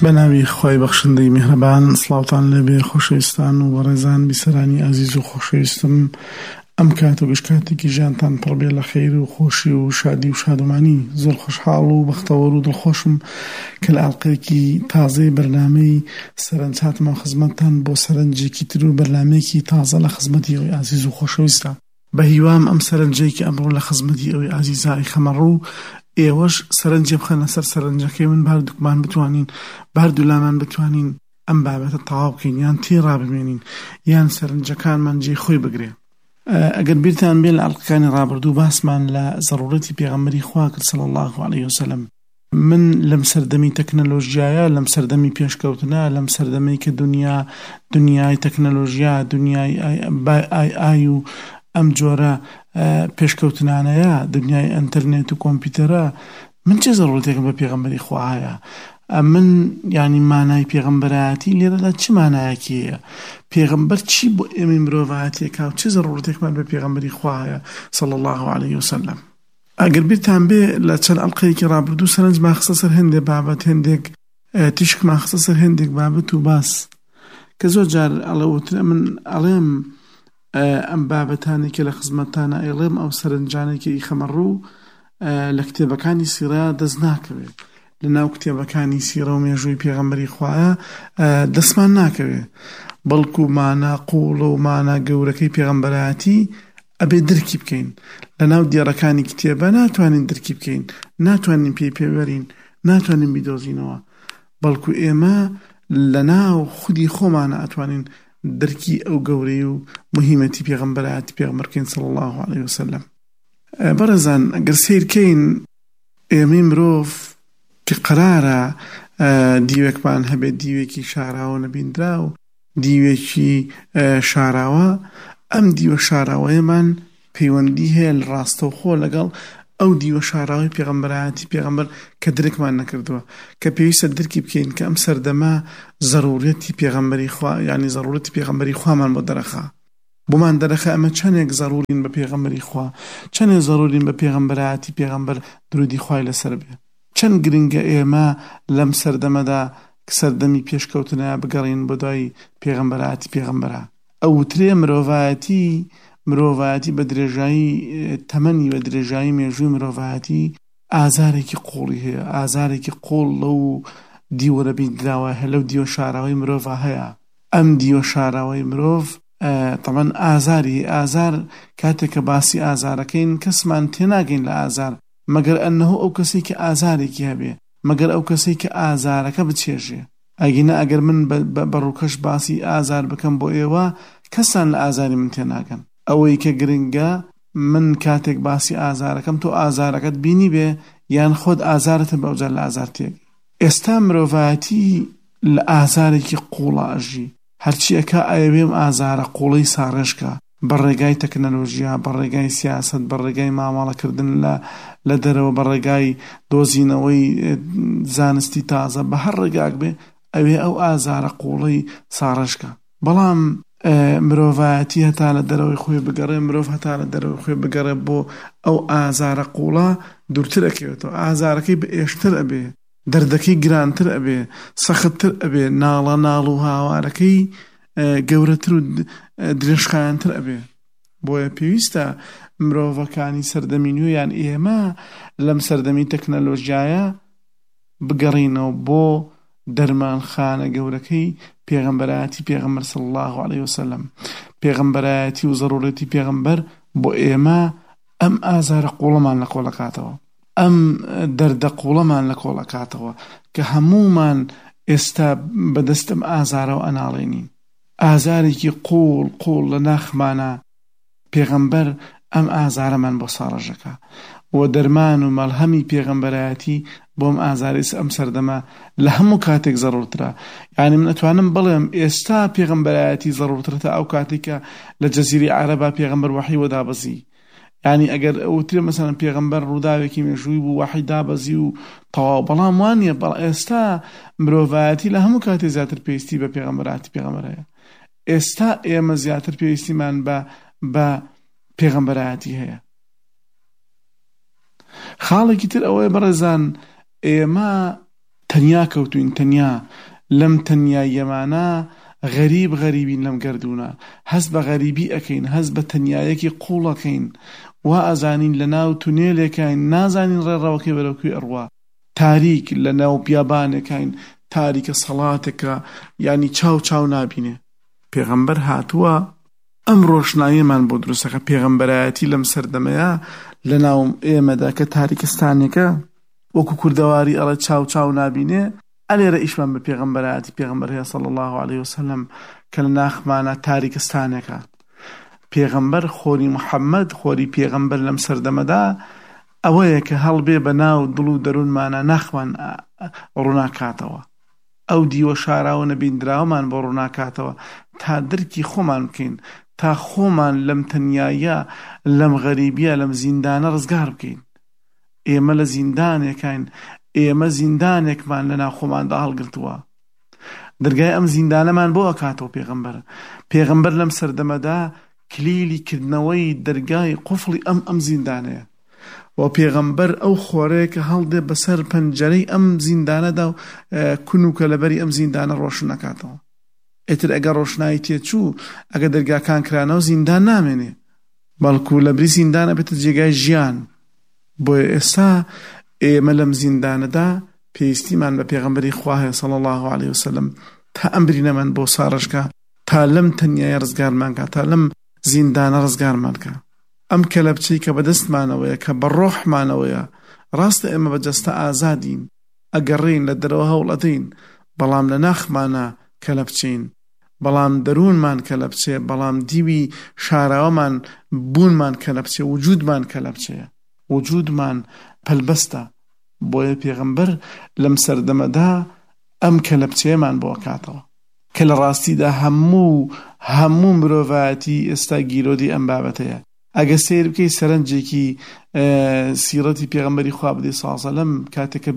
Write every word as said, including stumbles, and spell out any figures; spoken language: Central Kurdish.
بەناوی خۆی بەخشندەی میهرەبان، سڵاوتان لەبێ خۆشەویستان و بەڕێزان بیسەرانی عەزیز و خۆشەویستم. ئەم کات و گشتکاتێکی ژیانتان پڕبێ لە خەیر و خۆشی و شادی و شادومانی. زۆر خۆشحاڵ و بەختەوەر و دڵخۆشم کە لە ئاڵلقەیەکی تازەی بەرنامەی سەرنجاتمە خزمەتتان بۆ سەرنجێکی تر و بەرنامەیەکی تازە لە خزمەتی ئەوی عەزیز و خۆشەویستە. بە هیوام ئەم سەرنجەیەکی ئەمڕۆ لە خزمەتی ئەوی عەزیزای خەمەڕوو ئێوەش سەرنجێ بخەنە سەر سەرنجەکەی من، باردووکمان بتوانین باردوولامان بتوانین ئەم بابەتە تەواو بکەین، یان تێڕا بمێنین، یان سەرنجەکانمان جێی خۆی بگرێ. ئەگەر بیرتان بێ لە ئاڵلقەکانی ڕابردوو باسمان لە زەڕورەتی پێغەمبەری خوا کرد صلی الله علیه وسلم. من لەم سەردەمی تەکنەلۆژیایە، لەم سەردەمی پێشکەوتنە، لەم سەردەمەی کە دنیا دنیای تەکنەلۆژیا، دنیای ئای ئای و ئەم جۆرە پێشکەوتنانەیە، دنیای ئەنتەرنێت و کۆمپیوتەرە، من چه زەڕورەتێکم بە پێغەمبەری خوا هەیە؟ من ینی مانای پێغەمبەرایەتی لێرەدا چ مانایەکی هەیە؟ پێغەمبەر چی بۆ ئێمەی مرۆڤایەتێکا و چه زەڕورەتێکمان بە پێغەمبەری خوا هەیە صلی الله علیه وسلم. ئەگەر بیرتان بێ لە چەند ئەڵلقەیەکی ڕابردوو سەرنجمان خستە سەر هەندێک بابەت، هەندێک تیشکمان خستە سەر هەندێک بابەت و باس کە زۆر جار ئەڵەوترە من ئەڵێم ئەم بابەتانی کە لە خزمەتتانە ئەڵێم ئەو سەرنجانێکی خەمەڕوو لە کتێبەکانی سیرە دەست ناکەوێت، لە ناو کتێبەکانی سیرە و مێژووی پێغەمبەری خوایە دەستمان ناکەوێت، بەڵکو مانا قوڵە و مانا گەورەکەی پێغەمبەرایەتی ئەبێ درکی بکەین. لە ناو دیێڕەکانی کتێبە ناتوانین درکی بکەین، ناتوانین پێی پێوەرین، ناتوانین بیدۆزینەوە، بەڵکو ئێمە لە ناو خودی خۆمانە ئەتوانین درکی ئەو گەورەی و مهمەتی پێغەمبەرایەتی پێغەمبەرکەین صلی الله علیه وسلم. بەڕێزان، ئەگەر سیرکەین ئێمەی مرۆڤ کە قەرارە دیوێکمان هەبێت، دیوێکی شاراوە نەبیندرا و دیوێکی شاراوە، ئەم دیوە شاراوەیەمان پەیوەندی هەیە لە ڕاستەوخۆ لەگەڵ ئەو دیوە شاراوی پێغەمبەرایەتی پێغەمبەر کە درکمان نەکردووە، کە پێویستە درکی بکەین کە ئەم سەردەما زەڕورەتی پێغەمبەری خوا، یعنی زەڕورەتی پێغەمبەری خوامان بۆ دەرەخا. بۆمان دەرەخە ئەمە چەندێک زەڕورین بە پێغەمبەری خوا، چەندێک زەڕورین بە پێغەمبەرایەتی پێغەمبەر درودی خوای لەسەر بێ. چەند گرنگە ئێمە لەم سەردەمەدا سەردەمی پێشکەوتنە بگەڕین بۆ دوای پێغەمبەرایەتی پێغەمبەرە. ئەو وترێ مرۆڤایەتی مرۆڤایەتی بە درێژایی تەمەنی، بە درێژایی مێژووی مرۆڤایەتی ئازارێکی قوڵی هەیە، ئازارێکی قوڵ لەو دیوەرە بیندراوە هەیە، لەو دیوە شاراوەی مرۆڤ هەیە. ئەم دیوە شاراوەی مرۆڤ تەمەن ئازاری ئازار کاتێک کە باسی ئازارەکەین کەسمان تێناگەین لە ئازار، مەگەر ئەنەهۆ ئەو کەسی کە ئازارێکی هەبێ، مەگەر ئەو کەسی کە ئازارەکە بچێژێ. ئەگینە ئەگەر من بەڕووکەش باسی ئازار بکەم بۆ ئێوە، کەسان لە ئازاری من تێناگەن. ئەوەی کە گرنگە من کاتێک باسی ئازارەکەم تۆ ئازارەکەت بینی بێ، یان خۆت ئازارتە بەوجار لە ئازار تێگەی. ئێستا مرۆڤایەتی لە ئازارێکی قوڵە ئەژی، هەرچی ئەکا ئەوێم ئازارە قوڵەی ساڕێژکە، بەڕێگای تەکنەلۆژیا، بەڕێگای سیاسەت، بەڕێگای مامەڵەکردن لە دەرەوە، بەڕێگای دۆزینەوەی زانستی تازە، بە هەر ڕێگاک بێ ئەوێ ئەو ئازارە قوڵەی ساڕێژکە. بەڵام مرۆڤایەتی هەتا لە دەرەوەی خۆی بگەڕێ، مرۆڤ هەتا لە دەرەوەی خۆی بگەڕێ بۆ ئەو ئازارە قوڵە دوورتر ئەکەوێتەوە، ئازارەکەی بە ئێشتر ئەبێ، دەردەکەی گرانتر ئەبێ، سەختتر ئەبێ، ناڵە ناڵ و هاوارەکەی گەورەتر و درێژخایەنتر ئەبێ. بۆیە پێویستە مرۆڤەکانی سەردەمی نوێ یان ئێمە لەم سەردەمی تەکنەلۆژیایە بگەڕینەوە بۆ دەرمانخانە گەورەکەی پێغەمبەرایەتی پێغەمبەر صلی الله علیه وسلم. پێغەمبەرایەتی و زەڕورەتی پێغەمبەر بۆ ئێمە ئەم ئازارە قوڵەمان لە کۆڵەکاتەوە، ئەم دەردە قوڵەمان لە کۆڵەکاتەوە کە هەمومان ئێستا بەدەستم ئازارەوە ئەناڵێنین. ئازارێکی قوڵ قوڵ لە ناخمانە، پێغەمبەر ئەم ئازارەمان بۆ ساڕەژەکە و دەرمان و مەڵهەمی پێغەمبەرایەتی بۆم ئازارێس ئەم سەردەمە لە هەموو کاتێک زەڕورترە. یعنی من ئەتوانم بڵێم ئێستا پێغەمبەرایەتی زەڕورترە ئەو کاتێکە لە جەزیرەی عەرەبا پێغەمبەر وەحی وەدابەزی. یعنی ئەگەر ئەوترێ مەسەڵەن پێغەمبەر ڕووداوێکی مێژووی بوو، وەحی دابەزی و تەواو، بەڵام وانییە. بەڵام ئێستا مرۆڤایەتی لە هەموو کاتێک زیاتر پێویستی بە پێغەمبەرایەتی پێغەمبەر هەیە. ئێستا ئێمە زیاتر پێویستیمان بە بە پێغەمبەرایەتی هەیە. خاڵێکی تر ئەوەیە بەڕێزان، ئێمە تەنیا کەوتوین تەنیا لەم تەنیاییەمانە غەریب غەریبین لەم گەردوونە هەست بە غەریبی ئەکەین هەست بە تەنیایەکی قوڵەکەین وا ئەزانین لە ناو تونێلێکین نازانین ڕێڕەوەکەی بەرەوکوی ئەڕوا تاریک لە ناو بیابانێکین تاریکە سەڵاتێکە یعنی چاو چاو نابینێ پێغەمبەر هاتووە ئەم ڕۆشناییمان بۆ دروستەکە پێغەمبەرایەتی لەم سەردەمەیە لە ناو ئێمەدا کە تاریکستانێکە وەکو کوردەواری ئەڵە چاو چاو نابینێ ئەلێرە ئیشمان بە پێغەمبەرایەتی پێغەمبەر هەیە صلی الله علیه وسلم کە لە ناخمانە تاریکستانێکە پێغەمبەر خۆری محەممەد خۆری پێغەمبەر لەم سەردەمەدا ئەوەیە کە هەڵبێ بە ناو دڵ و دەروونمانە ناخمان ڕووناکاتەوە ئەو دیوە شاراوە نەبیندراوەمان بۆ ڕووناکاتەوە تا درکی خۆمان بکەین تا خۆمان لەم تەنیاییە لەم غەریبیە لەم زیندانە ڕزگار بکەین ئێمە لە زیندانێکین ئێمە زیندانێکمان لە ناو خۆماندا هەڵگرتووە دەرگای ئەم زیندانەمان بۆ ئەکاتەوە پێغەمبەر پێغەمبەر لەم سەردەمەدا کلیلی کردنەوەی دەرگای قوفڵی ئەم ئەم زیندانەیە و پێغەمبەر ئەو خۆرەیە کە هەڵدێ بەسەر پەنجەرەی ئەم زیندانەدا و کونوکە لەبەری ئەم زیندانە ڕۆشن نەکاتەوە ئیتر ئەگەر ڕۆشنایی تێچوو ئەگە دەرگاکان کرانەوە زیندان نامێنێ بەڵکو لەبری زیندانە بێتە جێگای ژیان بۆیە ئێستا ئێمە لەم زیندانەدا پێویستیمان بە پێغەمبەری خوا هەیە صلی الله علیه وسلم تا ئەم برینەمان بۆ ساڕەشکە تا لەم تەنیایە ڕزگارمانکە تا لەم زیندانە ڕزگارمانکە ئەم کەلەپچەی کە بەدەستمانەوەیە کە بە ڕۆحمانەوەیە ڕاستە ئێمە بەجەستە ئازادین ئەگەڕین لە دەرەوە هەوڵ ئەدەین بەڵام لە ناخمانە کەلەپچین بەڵام دەروونمان کەلەپچێ بەڵام دیوی شاراوەمان بوونمان کەلەپچێ وجودمان کەلەپچەیە وجودمان پەلبەستە بۆیە پێغەمبەر لەم سەردەمەدا ئەم کەلەپچەیەمان بۆ ئەکاتەوە کە لە ڕاستیدا هەموو هەموو مرۆڤایەتی ئێستا گیرۆدی ئەم بابەتەیە ئەگە سیر بکەی سەرنجێکی سیرەتی پێغەمبەری خوا بدەی سڵ عەلەیهی وسەلەم کاتێکە